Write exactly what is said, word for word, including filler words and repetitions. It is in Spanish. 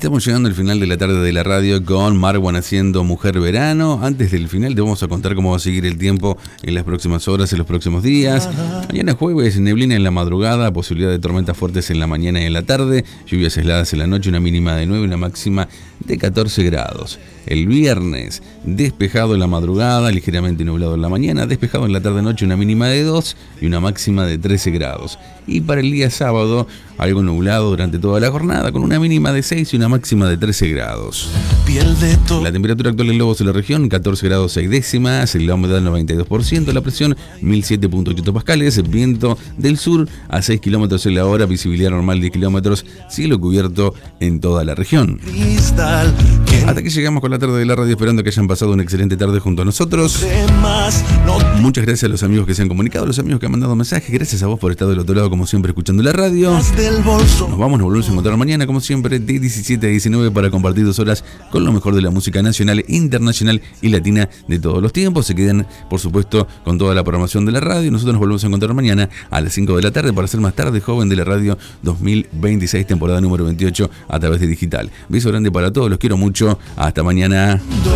Estamos llegando al final de la tarde de la radio con Marwan haciendo Mujer Verano. Antes del final te vamos a contar cómo va a seguir el tiempo en las próximas horas, en los próximos días. Mañana jueves, neblina en la madrugada, posibilidad de tormentas fuertes en la mañana y en la tarde, lluvias aisladas en la noche, una mínima de nueve, una máxima de catorce grados. El viernes, despejado en la madrugada, ligeramente nublado en la mañana, despejado en la tarde-noche, una mínima de dos y una máxima de trece grados. Y para el día sábado, algo nublado durante toda la jornada, con una mínima de seis y una máxima de trece grados. La temperatura actual en Lobos de la región, catorce grados seis décimas, la humedad noventa y dos por ciento, la presión mil siete punto ocho pascales, viento del sur a seis kilómetros en la hora, visibilidad normal diez kilómetros, cielo cubierto en toda la región. Hasta aquí llegamos con la tarde de la radio, esperando que hayan pasado una excelente tarde junto a nosotros. Muchas gracias a los amigos que se han comunicado, a los amigos que han mandado mensajes. Gracias a vos por estar del otro lado, como siempre, escuchando la radio. Nos vamos, nos volvemos a encontrar mañana, como siempre, de diecisiete a diecinueve, para compartir dos horas con lo mejor de la música nacional, internacional y latina de todos los tiempos. Se queden, por supuesto, con toda la programación de la radio. Nosotros nos volvemos a encontrar mañana a las cinco de la tarde para hacer Más Tarde Joven de la Radio dos mil veintiséis, temporada número veintiocho, a través de digital. Beso grande para todos, los quiero mucho. Hasta mañana.